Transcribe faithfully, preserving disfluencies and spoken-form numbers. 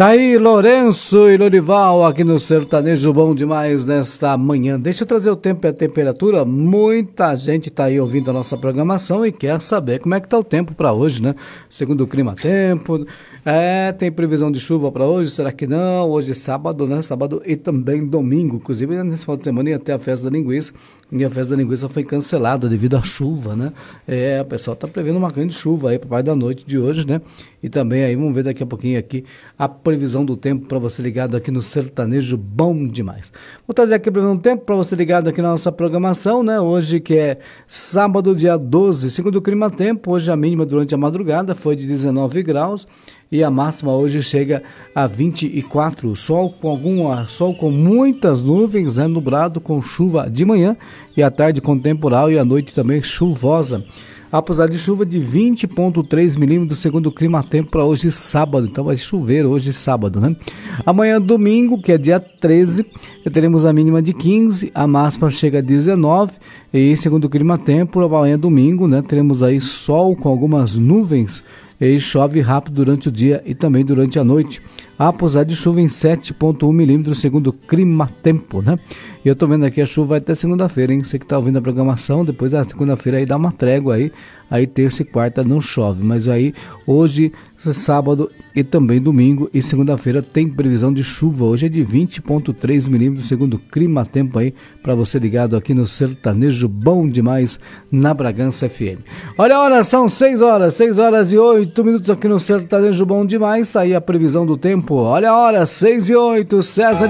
Tá aí Lourenço e Lorival aqui no Sertanejo Bom Demais nesta manhã. Deixa eu trazer o tempo e a temperatura. Muita gente tá aí ouvindo a nossa programação e quer saber como é que tá o tempo para hoje, né? Segundo o Clima Tempo, é, tem previsão de chuva para hoje? Será que não? Hoje é sábado, né? Sábado e também domingo. Inclusive nesse final de semana ia ter a festa da linguiça e a festa da linguiça foi cancelada devido à chuva, né? É, o pessoal tá prevendo uma grande chuva aí para parte da noite de hoje, né? E também aí vamos ver daqui a pouquinho aqui a previsão do tempo para você ligado aqui no Sertanejo Bom Demais. Vou trazer aqui a previsão do tempo para você ligado aqui na nossa programação, né? Hoje que é sábado, dia doze, segundo o Clima Tempo, hoje a mínima durante a madrugada foi de dezenove graus e a máxima hoje chega a vinte e quatro. Sol com alguma, sol com muitas nuvens, né? Nublado com chuva de manhã e à tarde com temporal e à noite também chuvosa. Apesar de chuva de vinte vírgula três milímetros segundo o Clima Tempo para hoje sábado, então vai chover hoje sábado, né? Amanhã domingo, que é dia treze, teremos a mínima de quinze, a máxima chega a dezenove e segundo o Clima Tempo, amanhã domingo, né, teremos aí sol com algumas nuvens e chove rápido durante o dia e também durante a noite. Apesar de chuva em sete vírgula um milímetros segundo o Clima Tempo, né? E eu tô vendo aqui a chuva até segunda-feira, hein? Você que tá ouvindo a programação, depois da segunda-feira aí dá uma trégua aí, aí terça e quarta não chove, mas aí hoje, sábado e também domingo e segunda-feira tem previsão de chuva, hoje é de vinte vírgula três milímetros segundo o Clima Tempo aí, para você ligado aqui no Sertanejo Bom Demais na Bragança F M. Olha a hora, são seis horas, seis horas e oito minutos aqui no Sertanejo Bom Demais, tá aí a previsão do tempo, olha a hora, seis e oito, César